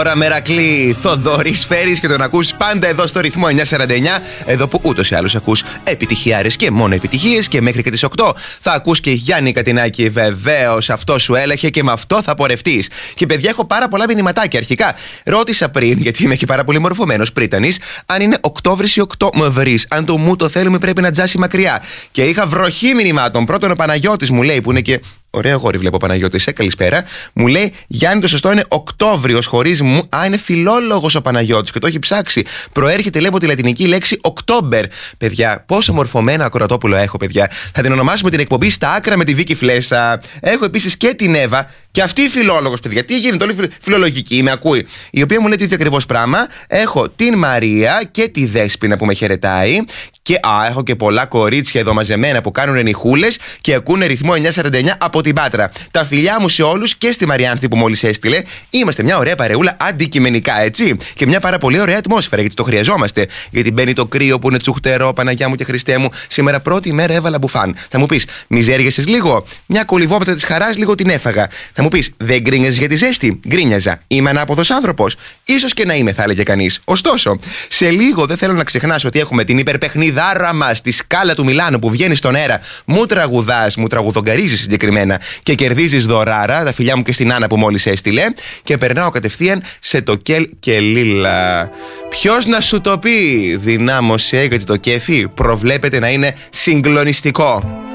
Τώρα Μερακλή, Θοδωρής Φέρης και τον ακούς πάντα εδώ στο ρυθμό 949. Εδώ που ούτως ή άλλως ακούς επιτυχιάρες και μόνο επιτυχίες. Και μέχρι και τις 8 θα ακούς και Γιάννη Κατινάκη. Βεβαίως, αυτό σου έλαχε και με αυτό θα πορευτείς. Και παιδιά, έχω πάρα πολλά μηνυματάκια. Αρχικά ρώτησα πριν, γιατί είμαι και πάρα πολύ μορφωμένος πρίτανης, αν είναι Οκτώβρης ή Οκτώβρης. Αν το μου το θέλουμε πρέπει να τζάσει μακριά. Και είχα βροχή μηνυμάτων. Πρώτον, ο Παναγιώτης μου λέει, που είναι και. Ωραίο γόρι, βλέπω Παναγιώτη. Καλησπέρα. Μου λέει, Γιάννη, το σωστό είναι Οκτώβριος χωρίς μου. Α, είναι φιλόλογος ο Παναγιώτης και το έχει ψάξει. Προέρχεται, λέει, από τη λατινική λέξη Οκτώμπερ. Παιδιά, πόσο μορφωμένα ακροατόπουλο έχω, παιδιά. Θα την ονομάσουμε την εκπομπή στα άκρα με τη Βίκη Φλέσσα. Έχω επίσης και την Εύα. Και αυτή η φιλόλογος, παιδιά. Τι γίνεται, όλη φιλολογική, με ακούει. Η οποία μου λέει το ίδιο ακριβώς πράγμα. Έχω την Μαρία και τη Δέσποινα που με χαιρετάει. Και έχω και πολλά κορίτσια εδώ μαζεμένα που κάνουν νυχούλες και ακούνε ρυθμό 949 από την Πάτρα. Τα φιλιά μου σε όλους και στη Μαριάνθη που μόλις έστειλε. Είμαστε μια ωραία παρεούλα αντικειμενικά, έτσι. Και μια πάρα πολύ ωραία ατμόσφαιρα, γιατί το χρειαζόμαστε. Γιατί μπαίνει το κρύο που είναι τσουχτερό, Παναγιά μου και Χριστέ μου. Σήμερα πρώτη μέρα έβαλα μπουφάν. Θα μου πεις, μιζέριασες λίγο. Μια κολυβόπατα της χαράς λίγο την έφαγα. Θα μου πεις, δεν γκρίνιαζες για τη ζέστη. Γκρίνιαζα. Είμαι ανάποδος άνθρωπος. Ίσως και να είμαι, θα έλεγε κανείς. Ωστόσο, σε λίγο δεν θέλω να ξεχνάς ότι έχουμε την υπερπαιχνιδάρα μας, τη Σκάλα του Μιλάνου που βγαίνει στον αέρα. Μου τραγουδάς, μου τραγουδογκαρίζεις συγκεκριμένα και κερδίζεις δωράρα. Τα φιλιά μου και στην Άννα που μόλις έστειλε. Και περνάω κατευθείαν σε το Κέλ και Λίλα. Ποιος να σου το πει, δυνάμωσε, γιατί το κέφι προβλέπεται να είναι συγκλονιστικό.